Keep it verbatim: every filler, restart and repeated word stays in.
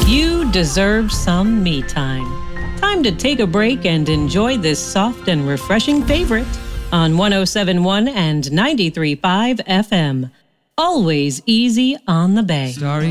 You deserve some me time. Time to take a break and enjoy this soft and refreshing favorite on one oh seven point one and ninety-three point five F M. Always easy on the bay. Starry